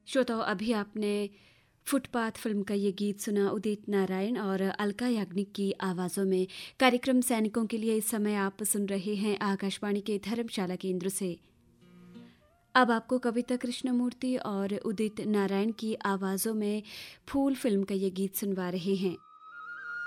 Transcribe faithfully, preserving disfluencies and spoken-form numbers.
श्रोताओं, अभी आपने फुटपाथ फिल्म का ये गीत सुना उदित नारायण और अलका याग्निक की आवाज़ों में। कार्यक्रम सैनिकों के लिए इस समय आप सुन रहे हैं आकाशवाणी के धर्मशाला केंद्र से। अब आपको कविता कृष्णमूर्ति और उदित नारायण की आवाज़ों में फूल फिल्म का ये गीत सुनवा रहे हैं।